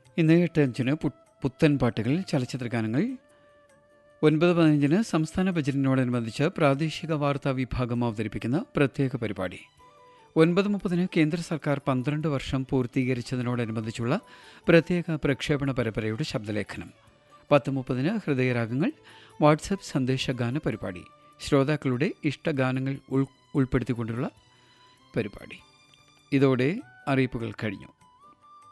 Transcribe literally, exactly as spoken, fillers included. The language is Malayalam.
ഇന്ന് എട്ട് അഞ്ചിന് പുത്തൻ പാട്ടുകൾ, ചലച്ചിത്ര ഗാനങ്ങൾ. ഒൻപത് പതിനഞ്ചിന് സംസ്ഥാന ബജറ്റിനോടനുബന്ധിച്ച് പ്രാദേശിക വാർത്താ വിഭാഗം അവതരിപ്പിക്കുന്ന പ്രത്യേക പരിപാടി. ഒൻപത് മുപ്പതിന് കേന്ദ്ര സർക്കാർ പന്ത്രണ്ട് വർഷം പൂർത്തീകരിച്ചതിനോടനുബന്ധിച്ചുള്ള പ്രത്യേക പ്രക്ഷേപണ പരമ്പരയുടെ ശബ്ദലേഖനം. പത്ത് മുപ്പതിന് ഹൃദയരാഗങ്ങൾ, വാട്സപ്പ് സന്ദേശഗാന പരിപാടി. ശ്രോതാക്കളുടെ ഇഷ്ടഗാനങ്ങൾ ഉൾ ഉൾപ്പെടുത്തിക്കൊണ്ടുള്ള പരിപാടി. ഇതോടെ അറിയിപ്പുകൾ കഴിഞ്ഞു.